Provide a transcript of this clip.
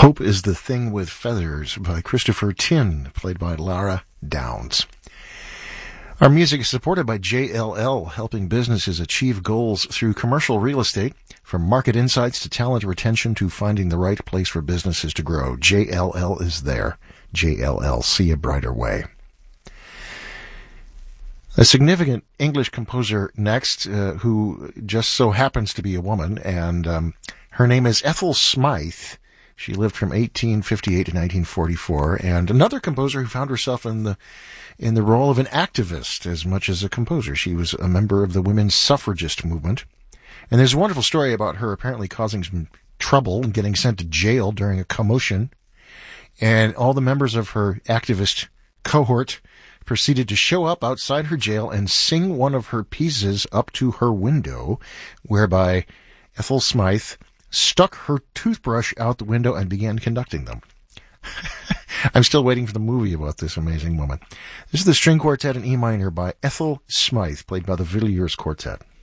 Hope is the Thing with Feathers by Christopher Tin, played by Lara Downs. Our music is supported by JLL, helping businesses achieve goals through commercial real estate, from market insights to talent retention to finding the right place for businesses to grow. JLL is there. JLL, see a brighter way. A significant English composer next, who just so happens to be a woman, and her name is Ethel Smythe. She lived from 1858 to 1944, and another composer who found herself in the role of an activist as much as a composer. She was a member of the women's suffragist movement. And there's a wonderful story about her apparently causing some trouble and getting sent to jail during a commotion. And all the members of her activist cohort proceeded to show up outside her jail and sing one of her pieces up to her window, whereby Ethel Smythe stuck her toothbrush out the window and began conducting them. I'm still waiting for the movie about this amazing woman. This is the string quartet in E minor by Ethel Smythe, played by the Villiers Quartet.